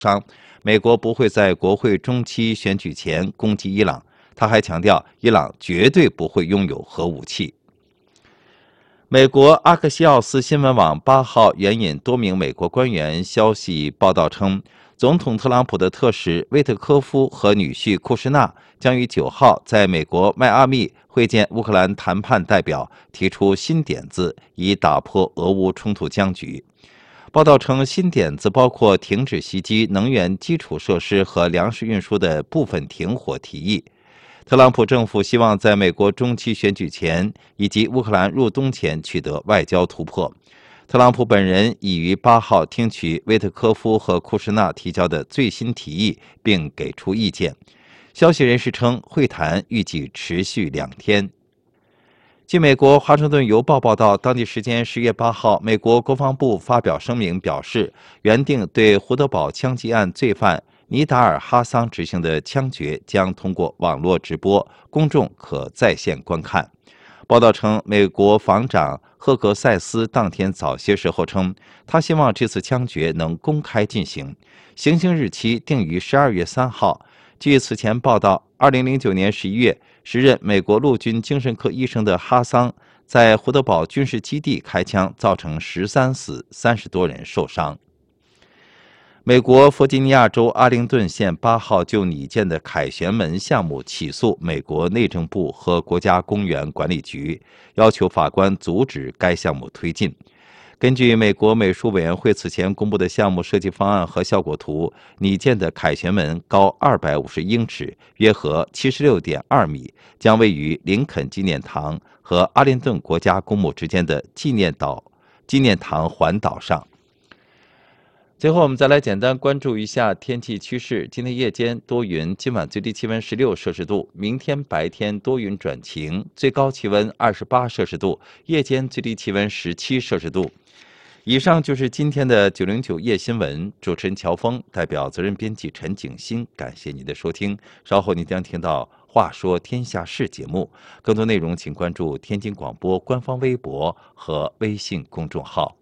美国不会在国会中期选举前攻击伊朗。他还强调，伊朗绝对不会拥有核武器。美国阿克西奥斯新闻网8号援引多名美国官员消息报道称，总统特朗普的特使威特科夫和女婿库什纳将于9号在美国迈阿密会见乌克兰谈判代表，提出新点子，以打破俄乌冲突僵局。报道称，新点子包括停止袭击能源基础设施和粮食运输的部分停火提议。特朗普政府希望在美国中期选举前以及乌克兰入冬前取得外交突破。特朗普本人已于8号听取威特科夫和库什纳提交的最新提议，并给出意见。消息人士称，会谈预计持续2天。据美国《华盛顿邮报》报道，当地时间10月8号，美国国防部发表声明表示，原定对胡德堡枪击案罪犯尼达尔·哈桑执行的枪决将通过网络直播，公众可在线观看。报道称，美国防长赫格塞斯当天早些时候称，他希望这次枪决能公开进行，行刑日期定于12月3号。据此前报道，2009年11月，时任美国陆军精神科医生的哈桑在胡德堡军事基地开枪，造成13死，30多人受伤。美国弗吉尼亚州阿灵顿县8号就拟建的凯旋门项目起诉美国内政部和国家公园管理局，要求法官阻止该项目推进。根据美国美术委员会此前公布的项目设计方案和效果图，拟建的凯旋门高250英尺，约合76.2米，将位于林肯纪念堂和阿灵顿国家公墓之间的纪念堂环岛上。最后，我们再来简单关注一下天气趋势。今天夜间多云，今晚最低气温16摄氏度；明天白天多云转晴，最高气温28摄氏度，夜间最低气温17摄氏度。以上就是今天的909夜新闻，主持人乔峰，代表责任编辑陈景欣，感谢您的收听。稍后您将听到《话说天下事》节目，更多内容请关注天津广播官方微博和微信公众号。